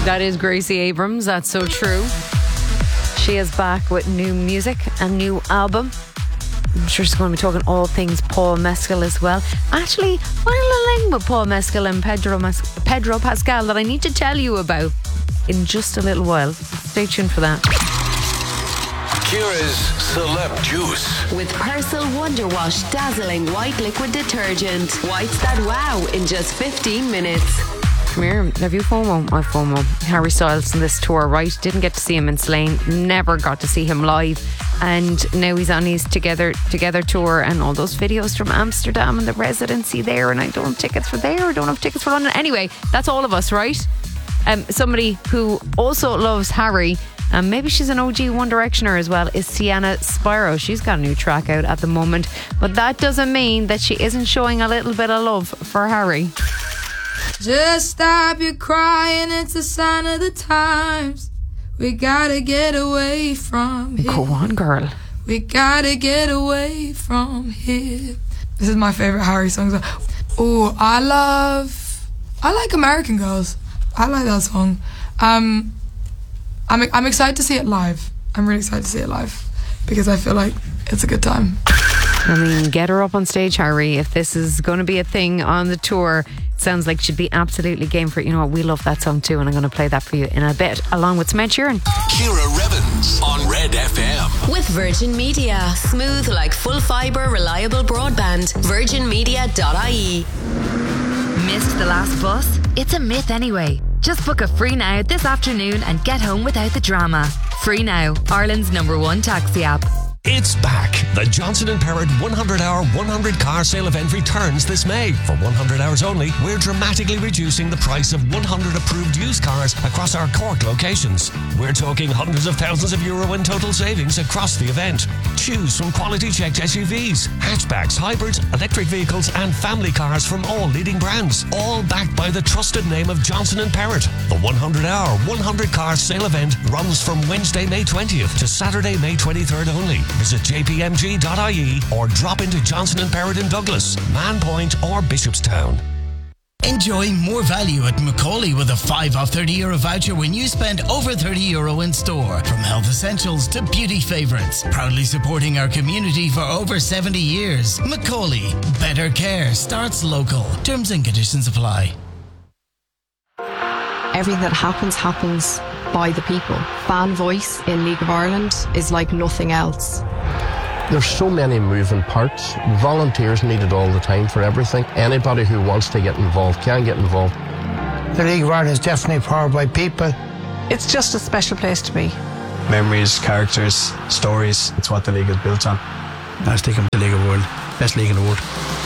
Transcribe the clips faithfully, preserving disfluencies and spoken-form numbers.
That is Gracie Abrams. That's so true. She is back with new music and new album. I'm sure she's going to be talking all things Paul Mescal as well. Actually, one little link with Paul Mescal and Pedro, Mas- Pedro Pascal that I need to tell you about in just a little while. Stay tuned for that. Ciara's Celeb Juice. With Persil Wonder Wash Dazzling White Liquid Detergent. Whites that wow in just fifteen minutes. Come here, have you FOMO? I have FOMO. Harry Styles on this tour, right? Didn't get to see him in Slane. Never got to see him live. And now he's on his Together Together tour, and all those videos from Amsterdam and the residency there, and I don't have tickets for there, I don't have tickets for London. Anyway, that's all of us, right? Um, somebody who also loves Harry, and maybe she's an O G One Directioner as well, is Sienna Spiro. She's got a new track out at the moment, but that doesn't mean that she isn't showing a little bit of love for Harry. Just stop your crying, it's a sign of the times. We gotta get away from here. Go on, girl. We gotta get away from here. This is my favourite Harry song. Oh, I love... I like American Girls. I like that song. Um, I'm, I'm excited to see it live. I'm really excited to see it live because I feel like it's a good time. I mean, get her up on stage, Harry. If this is going to be a thing on the tour, it sounds like she'd be absolutely game for it. You know what? We love that song too, and I'm going to play that for you in a bit, along with Cement Sheeran. Ciara Revens on Red F M. With Virgin Media. Smooth like full fibre, reliable broadband. virgin media dot I E. Missed the last bus? It's a myth anyway. Just book a Free Now this afternoon and get home without the drama. Free Now, Ireland's number one taxi app. It's back. The Johnson and Perrott one hundred hour, one hundred car sale event returns this May. For one hundred hours only, we're dramatically reducing the price of one hundred approved used cars across our Cork locations. We're talking hundreds of thousands of euro in total savings across the event. Choose from quality checked S U Vs, hatchbacks, hybrids, electric vehicles and family cars from all leading brands. All backed by the trusted name of Johnson and Perrott. The one hundred hour, one hundred car sale event runs from Wednesday, May twentieth to Saturday, May twenty-third only. Visit j p m g dot I E or drop into Johnson and Perrott in Douglas, Manpoint or Bishopstown. Enjoy more value at Macaulay with a five off thirty euro voucher when you spend over thirty euro in store. From health essentials to beauty favourites. Proudly supporting our community for over seventy years. Macaulay. Better care starts local. Terms and conditions apply. Everything that happens, happens by the people. Fan voice in League of Ireland is like nothing else. There's so many moving parts. Volunteers needed all the time for everything. Anybody who wants to get involved can get involved. The League of Ireland is definitely powered by people. It's just a special place to be. Memories, characters, stories. It's what the league is built on. I stick them the League of the World. Best league in the world.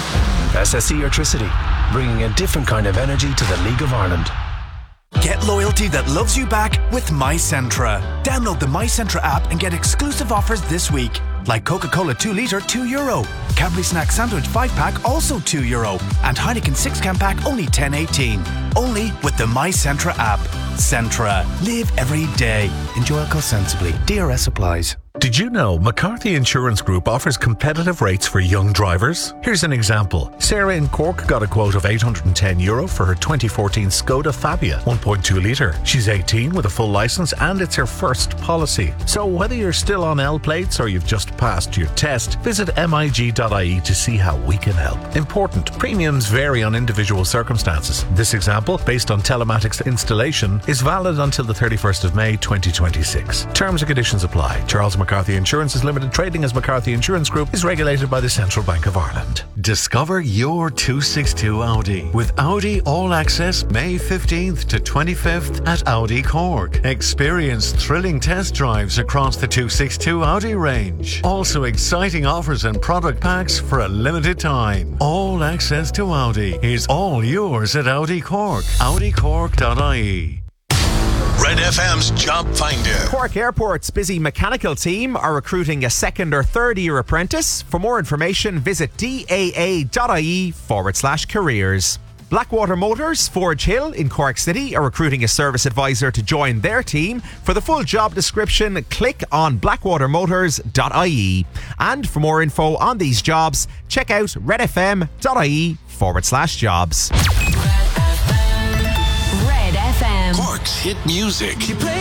S S E Electricity, bringing a different kind of energy to the League of Ireland. Get loyalty that loves you back with MyCentra. Download the MyCentra app and get exclusive offers this week. Like Coca-Cola two litre, two euro. Cadbury Snack Sandwich five pack, also two euro. And Heineken six can pack, only ten eighteen. Only with the MyCentra app. Centra. Live every day. Enjoy alcohol sensibly. D R S applies. Did you know McCarthy Insurance Group offers competitive rates for young drivers? Here's an example. Sarah in Cork got a quote of eight hundred ten euro for her twenty fourteen Skoda Fabia one point two litre. She's eighteen with a full licence and it's her first policy. So whether you're still on L plates or you've just passed your test, visit m i g dot i e to see how we can help. Important, premiums vary on individual circumstances. This example, based on telematics installation, is valid until the thirty-first of May twenty twenty-six. Terms and conditions apply. Charles McCarthy Insurance is limited trading as McCarthy Insurance Group is regulated by the Central Bank of Ireland. Discover your two sixty-two Audi with Audi All Access May fifteenth to twenty-fifth at Audi Cork. Experience thrilling test drives across the two sixty-two Audi range. Also exciting offers and product packs for a limited time. All access to Audi is all yours at Audi Cork. audi cork dot i e. Red F M's Job Finder. Cork Airport's busy mechanical team are recruiting a second or third year apprentice. For more information, visit daa.ie forward slash careers. Blackwater Motors, Forge Hill in Cork City are recruiting a service advisor to join their team. For the full job description, click on blackwater motors dot i e. And for more info on these jobs, check out redfm.ie forward slash jobs. Red F M. Cork's hit music.